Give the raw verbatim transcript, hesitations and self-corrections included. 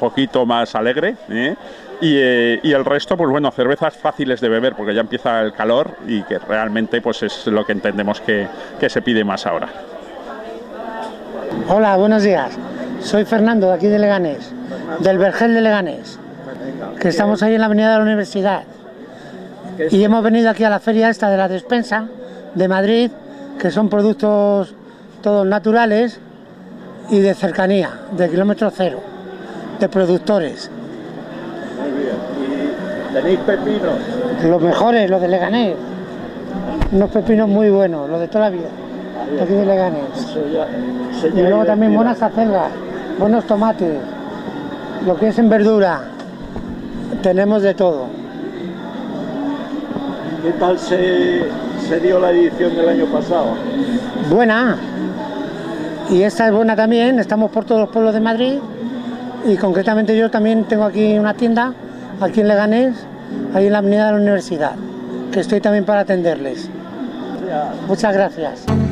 poquito más alegre, ¿eh? Y, eh, y el resto, pues bueno, cervezas fáciles de beber porque ya empieza el calor y que realmente pues es lo que entendemos que, que se pide más ahora. Hola, buenos días. Soy Fernando, de aquí de Leganés, del Vergel de Leganés, que estamos ahí en la avenida de la Universidad. Y hemos venido aquí a la feria esta de la despensa de Madrid, que son productos todos naturales y de cercanía, de kilómetro cero, de productores. Muy bien. ¿Y tenéis pepinos? Los mejores, los de Leganés. Unos pepinos muy buenos, los de toda la vida, de aquí de Leganés. Eso ya, eso Y ya luego también identidad. buenas acelgas, buenos tomates, lo que es en verdura, tenemos de todo. ¿Qué tal se, se dio la edición del año pasado? Buena, y esta es buena también, estamos por todos los pueblos de Madrid y concretamente yo también tengo aquí una tienda, aquí en Leganés, ahí en la avenida de la Universidad, que estoy también para atenderles. Ya. Muchas gracias.